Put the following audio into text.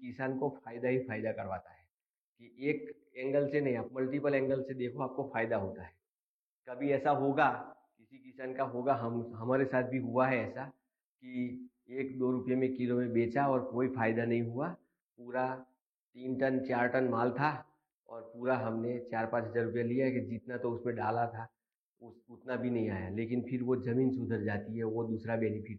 किसान को फायदा ही फायदा करवाता है, कि एक एंगल से नहीं, आप मल्टीपल एंगल से देखो, आपको फायदा होता है। कभी ऐसा होगा, किसी किसान का होगा, हम हमारे साथ भी हुआ है ऐसा, कि 1-2 रुपये में किलो में बेचा और कोई फायदा नहीं हुआ। पूरा 3 टन 4 टन माल था, और पूरा हमने 4-5 हज़ार रुपया लिया, कि जितना तो उसमें डाला था उतना भी नहीं आया। लेकिन फिर वो जमीन सुधर जाती है, वो दूसरा बेनिफिट